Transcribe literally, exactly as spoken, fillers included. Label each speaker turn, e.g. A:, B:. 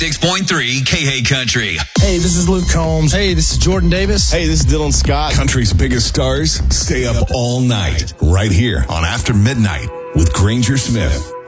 A: ninety-six point three K A Country.
B: Hey, this is Luke Combs. Hey, this is Jordan Davis.
C: Hey, this is Dylan Scott.
D: Country's biggest stars stay up all night right here on After Midnight with Granger Smith.